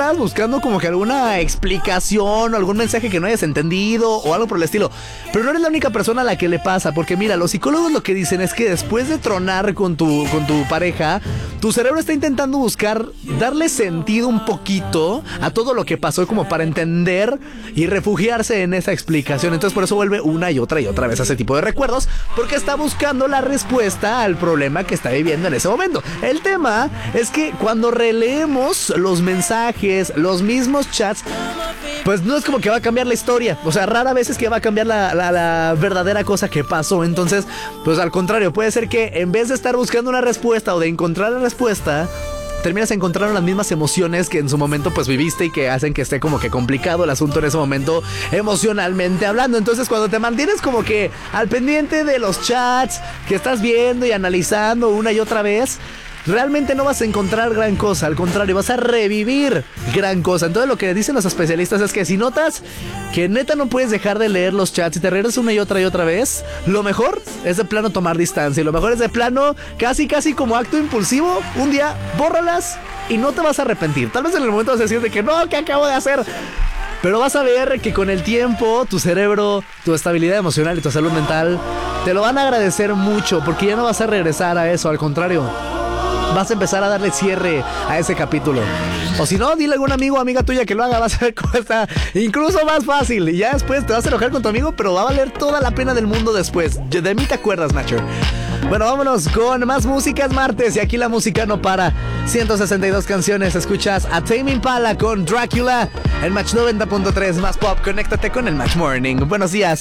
estabas buscando como que alguna explicación o algún mensaje que no hayas entendido o algo por el estilo. Pero no eres la única persona a la que le pasa, porque mira, los psicólogos lo que dicen es que después de tronar con tu pareja, tu cerebro está intentando buscar darle sentido un poquito a todo lo que pasó, como para entender y refugiarse en esa explicación. Entonces por eso vuelve una y otra vez a ese tipo de recuerdos, porque está buscando la respuesta al problema que está viviendo en ese momento. El tema es que cuando releemos los mensajes, los mismos chats, pues no es como que va a cambiar la historia. O sea, rara vez es que va a cambiar la verdadera cosa que pasó. Entonces, pues al contrario, puede ser que en vez de estar buscando una respuesta o de encontrar la respuesta, terminas encontrando las mismas emociones que en su momento pues viviste y que hacen que esté como que complicado el asunto en ese momento emocionalmente hablando. Entonces cuando te mantienes como que al pendiente de los chats que estás viendo y analizando una y otra vez, realmente no vas a encontrar gran cosa, al contrario, vas a revivir gran cosa. Entonces lo que dicen los especialistas es que si notas que neta no puedes dejar de leer los chats y te regresas una y otra vez, lo mejor es de plano tomar distancia. Y lo mejor es de plano, casi como acto impulsivo, un día bórralas y no te vas a arrepentir. Tal vez en el momento vas a decir de que no, ¿qué acabo de hacer? Pero vas a ver que con el tiempo tu cerebro, tu estabilidad emocional y tu salud mental te lo van a agradecer mucho, porque ya no vas a regresar a eso, al contrario, vas a empezar a darle cierre a ese capítulo. O si no, dile a algún amigo o amiga tuya que lo haga, vas a ver cómo está incluso más fácil. Y ya después te vas a enojar con tu amigo, pero va a valer toda la pena del mundo después. De mí te acuerdas, Nacho. Bueno, vámonos con más música. Es martes y aquí la música no para. 162 canciones. Escuchas a Tame Impala con Dracula en Match 90.3 más pop. Conéctate con el Match Morning. Buenos días.